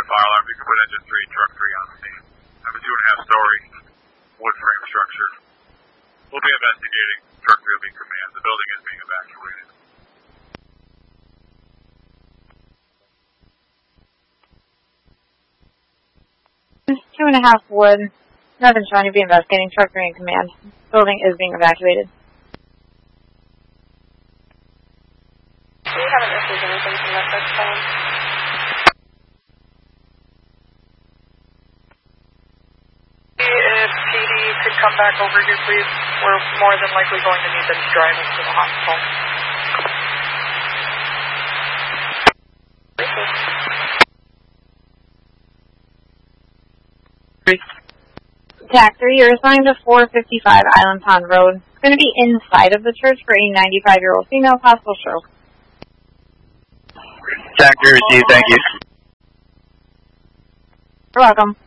a fire alarm. You can put engine 3, truck 3 on the scene. I have a 2.5-story wood frame structure. We'll be investigating. Truck 3 will be in command. The building is being evacuated. Two and a half wood. Nothing showing. You'll be investigating. Truck 3 in command. Building is being evacuated. We haven't received anything from that first phone. If PD could come back over here, please. We're more than likely going to need them to drive us to the hospital. TAC 3, you're assigned to 455 Island Pond Road. It's going to be inside of the church for a 95-year-old female, possible stroke. TAC 3 received, thank you. You're welcome.